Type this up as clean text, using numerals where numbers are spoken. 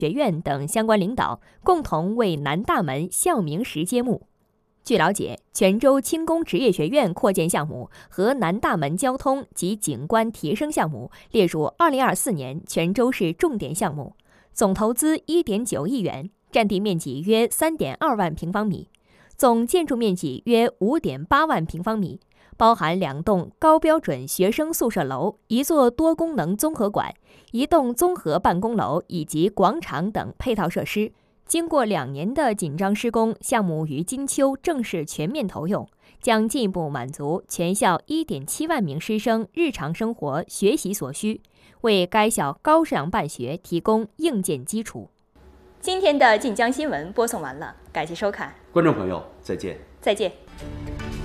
学院等相关领导共同为南大门校名石揭幕。据了解，泉州轻工职业学院扩建项目和南大门交通及景观提升项目列入2024年泉州市重点项目，总投资1.9亿元，占地面积约3.2万平方米，总建筑面积约5.8万平方米，包含2栋高标准学生宿舍楼、1座多功能综合馆、1栋综合办公楼以及广场等配套设施。经过2年的紧张施工，项目于今秋正式全面投用，将进一步满足全校1.7万名师生日常生活学习所需，为该校高质量办学提供硬件基础。今天的晋江新闻播送完了，感谢收看， 观众朋友，再见。 再见。